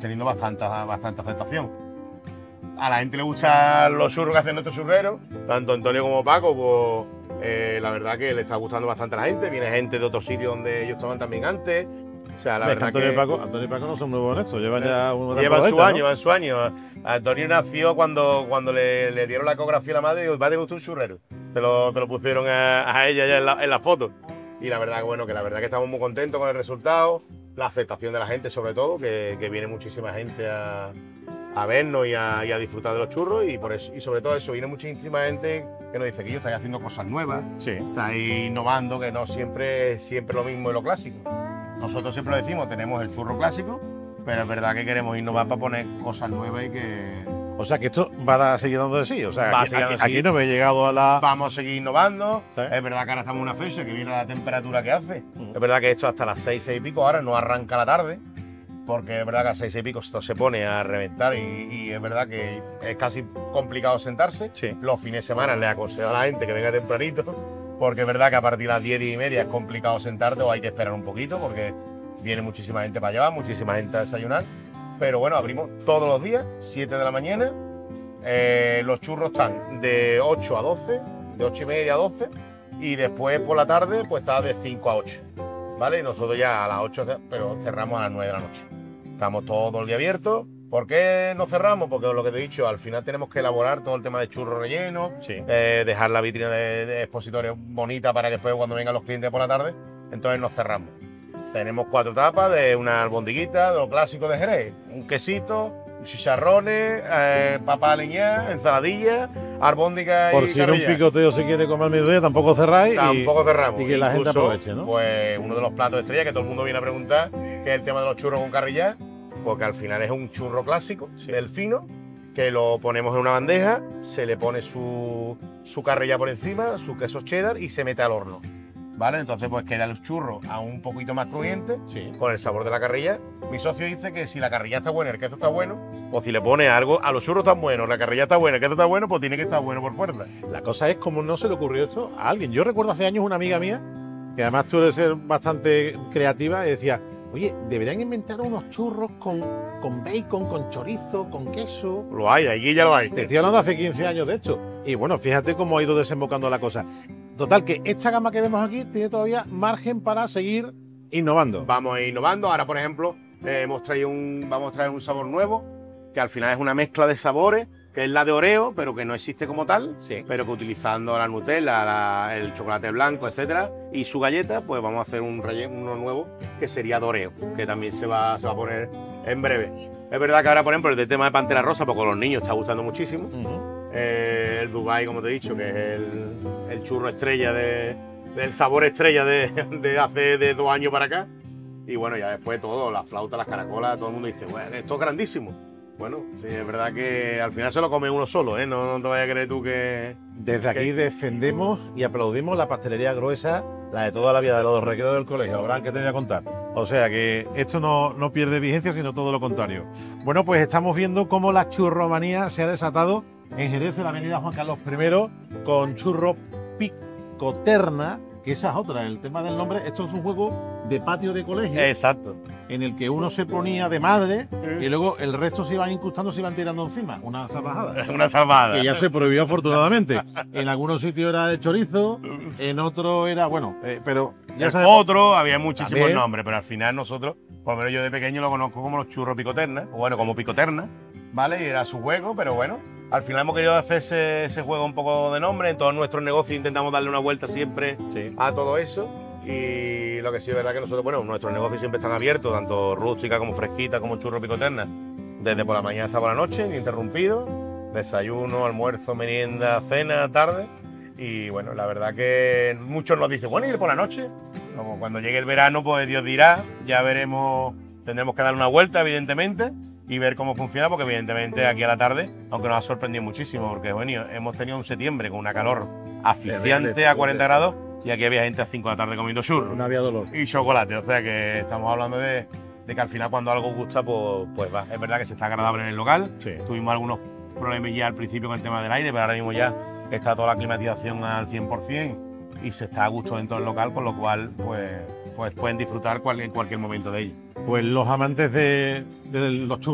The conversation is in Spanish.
teniendo bastante aceptación. A la gente le gustan los churros que hacen nuestros churreros, tanto Antonio como Paco, pues la verdad que le está gustando bastante a la gente. Viene gente de otros sitios donde ellos estaban también antes. O sea, la verdad Antonio que y Paco no son nuevos en esto, llevan ya una llevan su año. Antonio nació cuando le dieron la ecografía a la madre y dijo, va a gustar un churrero. Te lo pusieron a ella ya en la foto. Y la verdad que bueno, que estamos muy contentos con el resultado, la aceptación de la gente sobre todo, que viene muchísima gente a vernos y a disfrutar de los churros y sobre todo eso, viene muchísima gente que nos dice que yo estáis haciendo cosas nuevas, estáis innovando, que no siempre lo mismo de lo clásico. Nosotros siempre lo decimos, tenemos el churro clásico, pero es verdad que queremos innovar para poner cosas nuevas y que... O sea, que esto va a seguir dando de sí. O sea, aquí no me he llegado a la... Vamos a seguir innovando. ¿Sí? Es verdad que ahora estamos en una fecha que viene la temperatura que hace. Es verdad que esto hasta las 6 y pico ahora no arranca la tarde, porque es verdad que a las 6 y pico esto se pone a reventar y es verdad que es casi complicado sentarse. Sí. Los fines de semana le aconsejo a la gente que venga tempranito, porque es verdad que a partir de las 10 y media es complicado sentarte o hay que esperar un poquito, porque viene muchísima gente para llevar, muchísima gente a desayunar. Pero bueno, abrimos todos los días, 7 de la mañana. Los churros están de 8 a 12, de 8 y media a 12. Y después por la tarde, pues está de 5 a 8. ¿Vale? Y nosotros ya a las 8, pero cerramos a las 9 de la noche. Estamos todo el día abiertos. ¿Por qué no cerramos? Porque lo que te he dicho, al final tenemos que elaborar todo el tema de churros rellenos, dejar la vitrina de expositores bonita para que después cuando vengan los clientes por la tarde, entonces nos cerramos. Tenemos 4 tapas de una albondiguita, de lo clásico de Jerez, un quesito, chicharrones, papa aliñada, ensaladilla, albóndiga y Por si en un picoteo se quiere comer mediodía, tampoco cerráis. Tampoco cerramos. Y que la gente aproveche, ¿no? Pues uno de los platos estrella que todo el mundo viene a preguntar, que es el tema de los churros con carrillá, porque al final es un churro clásico del fino, que lo ponemos en una bandeja, se le pone su carrillá por encima, su queso cheddar y se mete al horno. ¿Vale? Entonces pues queda el churro aún un poquito más crujiente, con el sabor de la carrilla. Mi socio dice que si la carrilla está buena y el queso está bueno, pues si le pone algo, a los churros están buenos, la carrilla está buena, el queso está bueno, pues tiene que estar bueno por fuerza. La cosa es cómo no se le ocurrió esto a alguien. Yo recuerdo hace años una amiga mía, que además suele ser bastante creativa, y decía, oye, deberían inventar unos churros con bacon, con chorizo, con queso. Lo hay, aquí ya lo hay. Te estoy hablando de hace 15 años de esto. Y bueno, fíjate cómo ha ido desembocando la cosa. Total, que esta gama que vemos aquí tiene todavía margen para seguir innovando. Vamos innovando. Ahora, por ejemplo, vamos a traer un sabor nuevo, que al final es una mezcla de sabores, que es la de Oreo, pero que no existe como tal, pero que utilizando la Nutella, el chocolate blanco, etcétera, y su galleta, pues vamos a hacer uno nuevo, que sería de Oreo, que también se va a poner en breve. Es verdad que ahora, por ejemplo, el tema de Pantera Rosa, porque a los niños está gustando muchísimo. El Dubai, como te he dicho, que es el churro estrella del sabor estrella de hace de 2 años para acá. Y bueno, ya después todo, la flauta, las caracolas, todo el mundo dice, bueno, esto es grandísimo. Bueno, sí, es verdad que al final se lo come uno solo, ¿eh? No te vayas a creer tú que... Desde aquí defendemos y aplaudimos la pastelería gruesa, la de toda la vida, de los recreos del colegio, lo gran que te voy a contar. O sea que esto no pierde vigencia, sino todo lo contrario. Bueno, pues estamos viendo cómo la churromanía se ha desatado en Jerez, en la avenida Juan Carlos I, con churro picoterna, que esa es otra, el tema del nombre. Esto es un juego de patio de colegio. Exacto. En el que uno se ponía de madre y luego el resto se iban incrustando, se iban tirando encima. Una salvajada. Una salvada. Que ya se prohibió afortunadamente. En algunos sitios era el chorizo, en otro era, bueno, pero ya sabes. Otro, había muchísimos nombres, pero al final nosotros, por lo menos yo de pequeño lo conozco como los churros picoterna, o bueno, como picoterna, ¿vale? Y era su juego, pero bueno. Al final hemos querido hacer ese juego un poco de nombre. En todos nuestros negocios intentamos darle una vuelta siempre a todo eso. Y lo que sí es verdad que nosotros, bueno, nuestros negocios siempre están abiertos, tanto rústica como fresquita, como churro picoterna, desde por la mañana hasta por la noche, ininterrumpido. Desayuno, almuerzo, merienda, cena, tarde. Y bueno, la verdad que muchos nos dicen, bueno, ¿y por la noche? Como cuando llegue el verano, pues Dios dirá, ya veremos, tendremos que dar una vuelta, evidentemente, y ver cómo funciona, porque evidentemente aquí a la tarde, aunque nos ha sorprendido muchísimo, porque bueno, hemos tenido un septiembre con una calor asfixiante a 40 grados, y aquí había gente a 5 de la tarde comiendo churros. No había dolor. Y chocolate, o sea que estamos hablando de que al final cuando algo gusta, pues va. Es verdad que se está agradable en el local. Tuvimos algunos problemas ya al principio con el tema del aire, pero ahora mismo ya está toda la climatización al 100% y se está a gusto dentro del local, con lo cual pues pueden disfrutar en cualquier momento de ello. Pues los amantes de los churros